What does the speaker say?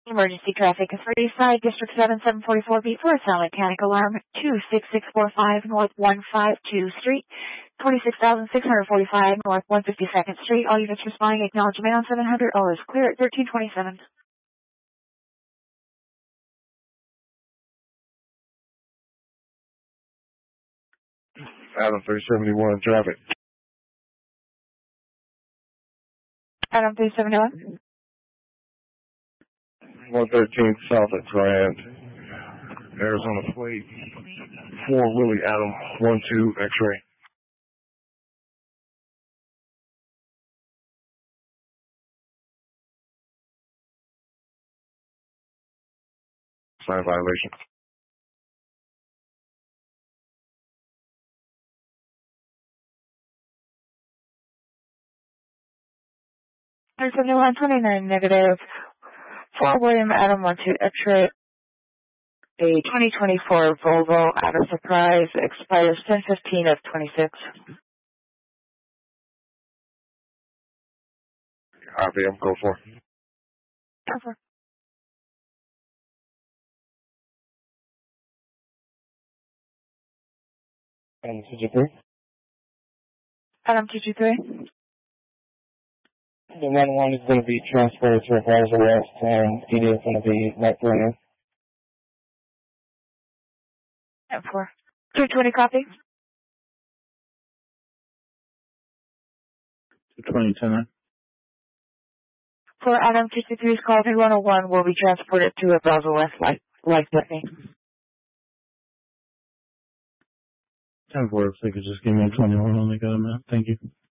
Emergency traffic is side District 7, 744B for a silent panic alarm, 26645 North 152 Street, 26,645 North 152nd Street. All units responding, acknowledge man on 700. All is clear at 1327. Adam 371 traffic. Adam 371. 113 South at Grand, Arizona plate, 4 Willie Adam 12 X-ray. Sign violation. There's a new 129 negative. 4 William Adam 12 X-ray. A 2024 Volvo out of surprise expires 10/15 of 26. RPM code 4. Over. Adam 223. Adam 223. The 1-1 is going to be transferred to Advisor West, and PD is going to be night runner. 4. 220 copy. 220, 10. For Adam 223's call 3101 will be transported to Advisor West like Whitney. 10-4, if they could just give me a 21 when they got him out. Thank you.